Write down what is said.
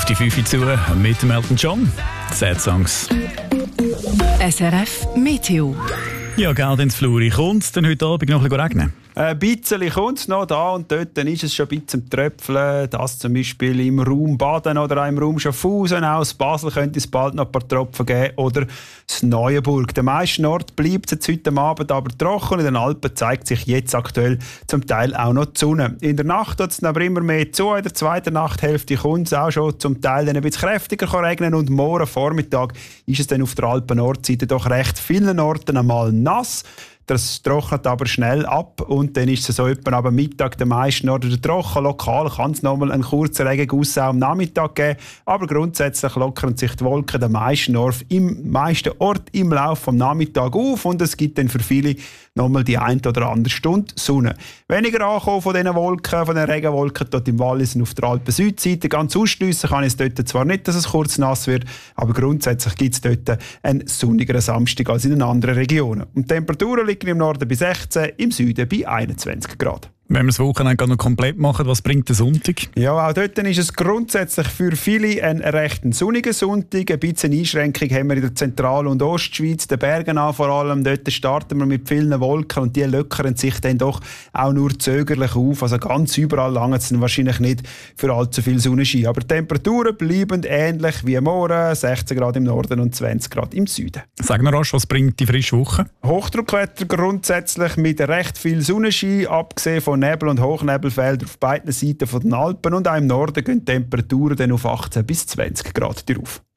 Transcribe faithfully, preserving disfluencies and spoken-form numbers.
auf die fünf zu mit dem Elton John. Sad Songs. S R F Meteo. Ja, Geld ins Fluri. Kommt es denn heute Abend noch ein bisschen regnen? Ein bisschen kommt es noch da und dort, dann ist es schon ein bisschen am Tröpfeln. Das zum Beispiel im Raum Baden oder auch im Raum Schaffhausen. Aus Basel könnte es bald noch ein paar Tropfen geben. Oder das Neuenburg. Der meisten Ort bleibt es heute Abend aber trocken. In den Alpen zeigt sich jetzt aktuell zum Teil auch noch die Sonne. In der Nacht wird es aber immer mehr zu. In der zweiten Nachthälfte kommt es auch schon zum Teil dann ein bisschen kräftiger regnen. Und morgen Vormittag ist es dann auf der Alpen-Nordseite doch recht vielen Orten einmal nass. Das trocknet aber schnell ab und dann ist es so etwa am Mittag der meisten oder der trocken. Lokal kann es nochmal einen kurzen Regenguss am Nachmittag geben, aber grundsätzlich lockern sich die Wolken der meisten Ort im meisten Ort im Laufe des Nachmittags auf und es gibt dann für viele nochmal die eine oder andere Stunde Sonne. Weniger ankommen von diesen Wolken, von den Regenwolken dort im Wallis und auf der Alpen-Südseite. Ganz ausschliessen kann ich es dort zwar nicht, dass es kurz nass wird, aber grundsätzlich gibt es dort einen sonnigeren Samstag als in den anderen Regionen. Und die Temperaturen liegen im Norden bei sechzehn, im Süden bei einundzwanzig Grad. Wenn wir das Wochenende noch komplett machen, was bringt der Sonntag? Ja, auch dort ist es grundsätzlich für viele ein recht sonniger Sonntag. Ein bisschen Einschränkung haben wir in der Zentral- und Ostschweiz, den Bergen an vor allem. Dort starten wir mit vielen Wolken und die lockern sich dann doch auch nur zögerlich auf. Also ganz überall lange es dann wahrscheinlich nicht für allzu viel Sonnenschein. Aber die Temperaturen bleiben ähnlich wie morgen, sechzehn Grad im Norden und zwanzig Grad im Süden. Sag noch rasch, was bringt die frische Woche? Hochdruckwetter grundsätzlich mit recht viel Sonnenschein, abgesehen von Nebel- und Hochnebelfeldern auf beiden Seiten der Alpen und auch im Norden gehen die Temperaturen dann auf achtzehn bis zwanzig Grad drauf.